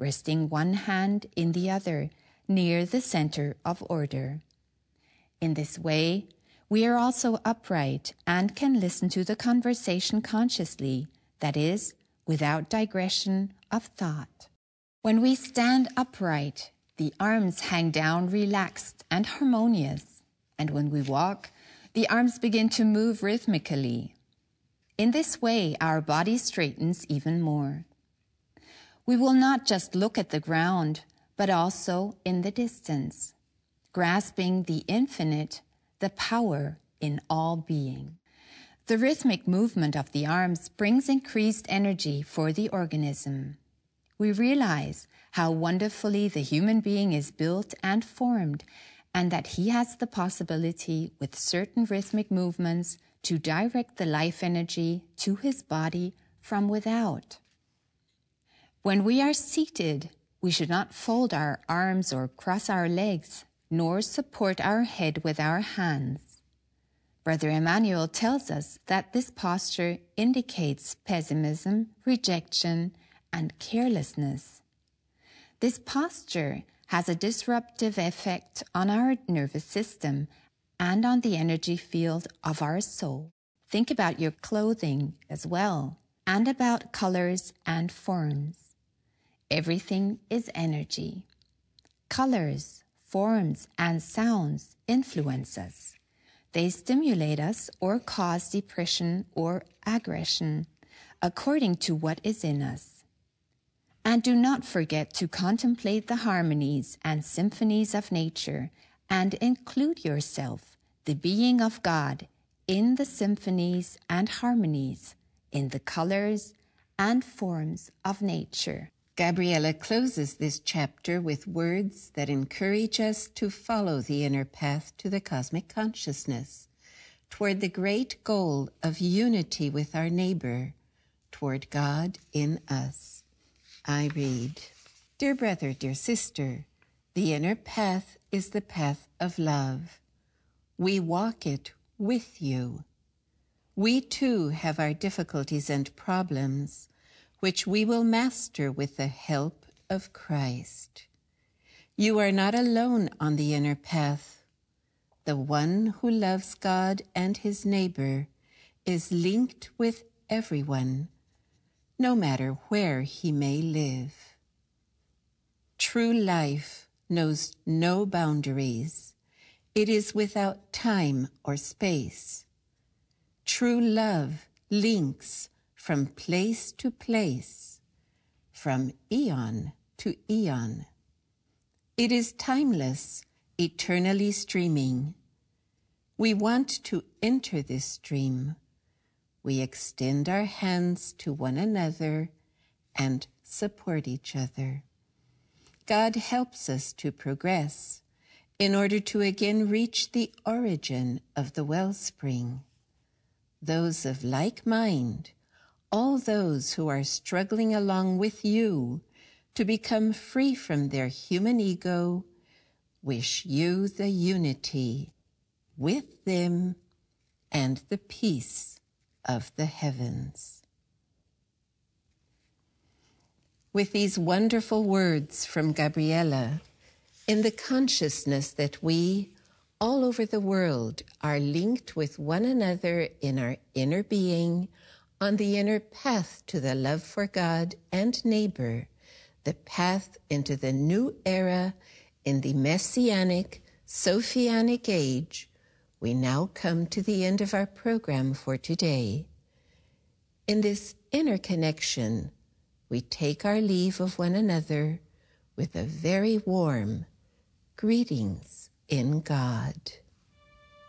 resting one hand in the other near the center of order. In this way, we are also upright and can listen to the conversation consciously, that is, without digression of thought. When we stand upright, the arms hang down relaxed and harmonious, and when we walk, the arms begin to move rhythmically. In this way, our body straightens even more. We will not just look at the ground, but also in the distance, grasping the infinite, the power in all being. The rhythmic movement of the arms brings increased energy for the organism. We realize how wonderfully the human being is built and formed, and that he has the possibility, with certain rhythmic movements, to direct the life energy to his body from without. When we are seated, we should not fold our arms or cross our legs, nor support our head with our hands. Brother Emmanuel tells us that this posture indicates pessimism, rejection, and carelessness. This posture has a disruptive effect on our nervous system and on the energy field of our soul. Think about your clothing as well, and about colors and forms. Everything is energy. Colors, forms, and sounds influence us. They stimulate us or cause depression or aggression, according to what is in us. And do not forget to contemplate the harmonies and symphonies of nature and include yourself, the being of God, in the symphonies and harmonies, in the colors and forms of nature. Gabriella closes this chapter with words that encourage us to follow the inner path to the cosmic consciousness, toward the great goal of unity with our neighbor, toward God in us. I read, "Dear brother, dear sister, the inner path is the path of love. We walk it with you. We too have our difficulties and problems, which we will master with the help of Christ. You are not alone on the inner path. The one who loves God and his neighbor is linked with everyone, no matter where he may live. True life knows no boundaries. It is without time or space. True love links from place to place, from eon to eon. It is timeless, eternally streaming. We want to enter this stream. We extend our hands to one another and support each other. God helps us to progress in order to again reach the origin of the wellspring. Those of like mind, all those who are struggling along with you to become free from their human ego, wish you the unity with them and the peace of the heavens." With these wonderful words from Gabriella, in the consciousness that we, all over the world, are linked with one another in our inner being, on the inner path to the love for God and neighbor, the path into the new era in the Messianic, Sophianic age, we now come to the end of our program for today. In this inner connection, we take our leave of one another with a very warm greetings in God.